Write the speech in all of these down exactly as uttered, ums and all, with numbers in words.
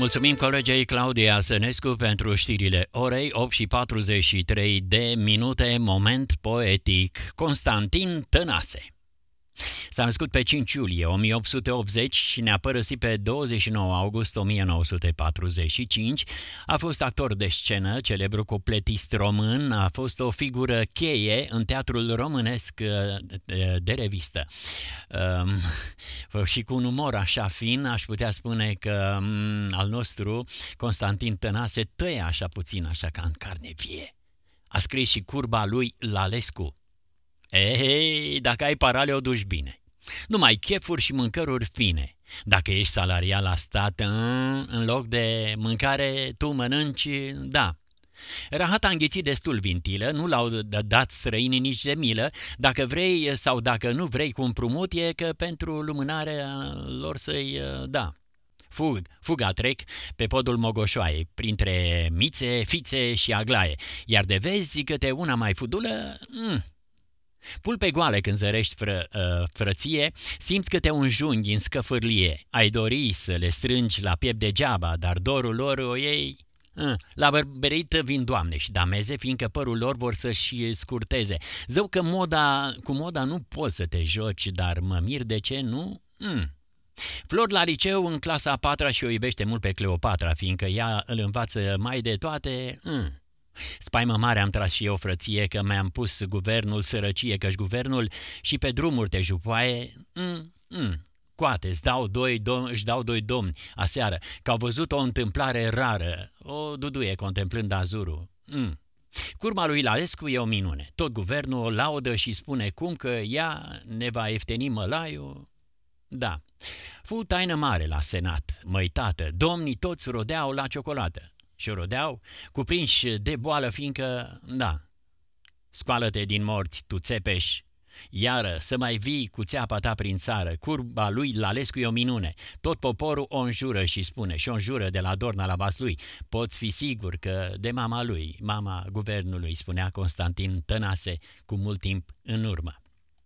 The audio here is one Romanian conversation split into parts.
Mulțumim colegei Claudia Sănescu pentru știrile orei, opt și patruzeci și trei de minute, moment poetic. Constantin Tănase s-a născut pe cinci iulie o mie opt sute optzeci și ne-a părăsit pe douăzeci și nouă august o mie nouă sute patruzeci și cinci. A fost actor de scenă, celebru cupletist român, a fost o figură cheie în teatrul românesc de revistă. Și cu un umor așa fin, aș putea spune că al nostru, Constantin Tănase, tăie așa puțin, așa ca în carne vie. A scris și Curba lui Lalescu. Ei, dacă ai parale, o duci bine. Numai chefuri și mâncăruri fine. Dacă ești salariat la stat, în loc de mâncare, tu mănânci, da. Rahat a înghițit destul vintilă, nu l-au dat străinii nici de milă. Dacă vrei sau dacă nu vrei cu împrumut, e că pentru lumânarea lor să-i da. Fug, fuga trec pe podul Mogoșoaiei, printre mițe, fițe și aglaie. Iar de vezi câte una mai fudulă... Mm. Pulpe goale când zărești fră, uh, frăție, simți că te unjunghi în scăfârlie. Ai dori să le strângi la piept degeaba, dar dorul lor o iei... Uh, la bărbărit vin doamne și dameze, fiindcă părul lor vor să-și scurteze. Zău că moda, cu moda nu poți să te joci, dar mă mir de ce nu... Mm. Flor la liceu în clasa a patra și o iubește mult pe Cleopatra, fiindcă ea îl învață mai de toate... Mm. Spaimă mare am tras și eu, frăție, că mi-am pus guvernul sărăcie, că-și guvernul și pe drumuri te jupoaie. Mm, mm. Coate, îți dau doi dom- își dau doi domni aseară, că au văzut o întâmplare rară, o duduie contemplând azurul. Mm. Curba lui Lalescu e o minune. Tot guvernul o laudă și spune cum că ea ne va iefteni mălaiul. Da, fu taină mare la senat, măi tată, domnii toți rodeau la ciocolată. Și rodeau, cuprinși de boală, fiindcă, da, scoală-te din morți, tu țepeș, iară să mai vii cu țeapa ta prin țară. Curba lui Lalescu e o minune, tot poporul o înjură și spune, și o înjură de la Dorna la Vaslui. Poți fi sigur că de mama lui, mama guvernului, spunea Constantin Tănase cu mult timp în urmă.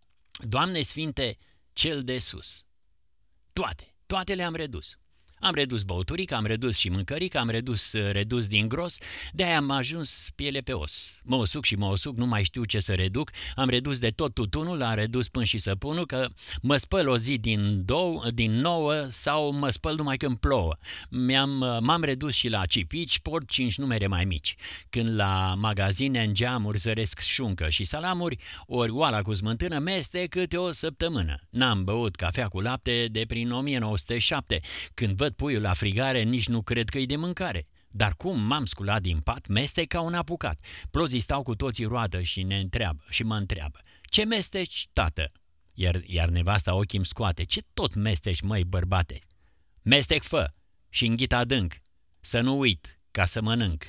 Doamne Sfinte, cel de sus, toate, toate le-am redus. Am redus băuturica, am redus și mâncărica, am redus redus din gros, de-aia am ajuns piele pe os. Mă osuc și mă osuc, nu mai știu ce să reduc, am redus de tot tutunul, am redus până și săpunul, că mă spăl o zi din, dou, din nouă sau mă spăl numai când plouă. Mi-am, m-am redus și la cipici, port cinci numere mai mici. Când la magazine în geamuri zăresc șuncă și salamuri, ori oala cu smântână meste câte o săptămână. N-am băut cafea cu lapte de prin o mie nouă sute șapte, când văd puiul la frigare, nici nu cred că e de mâncare. Dar cum m-am sculat din pat, mestec ca un apucat. Plozii stau cu toții roadă și ne întreabă și mă întreabă. Ce mesteci, tată? Iar, iar nevasta ochii îmi scoate. Ce tot mesteci, măi, bărbate? Mestec fă și înghit adânc, să nu uit, ca să mănânc.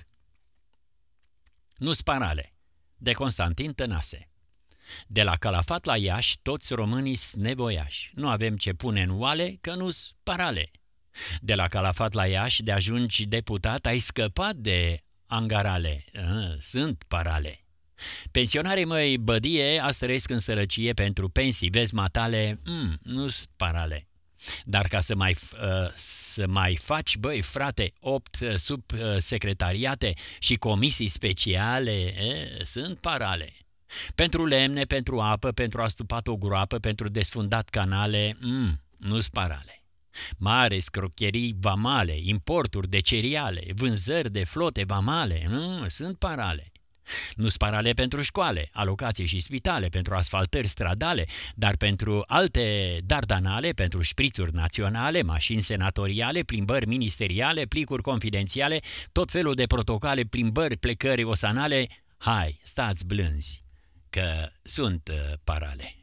Nu sparale, de Constantin Tănase. De la Calafat la Iași, toți românii-s nevoiași. Nu avem ce pune în oale, că nu-s parale. De la Calafat la Iași, de ajungi deputat, ai scăpat de angarale. A, sunt parale. Pensionarii măi bădie, astăresc în sărăcie pentru pensii, vezi matale, mm, nu-s parale. Dar ca să mai, uh, să mai faci, băi, frate, opt uh, subsecretariate și comisii speciale, e, sunt parale. Pentru lemne, pentru apă, pentru astupat o groapă, pentru desfundat canale, mm, nu-s parale. Mare scrocherii vamale, importuri de cereale, vânzări de flote vamale, nu, sunt parale. Nu-s parale pentru școale, alocații și spitale, pentru asfaltări stradale, dar pentru alte dardanale, pentru șprițuri naționale, mașini senatoriale, plimbări ministeriale, plicuri confidențiale, tot felul de protocole, plimbări, plecări osanale, hai, stați blânzi, că sunt uh, parale.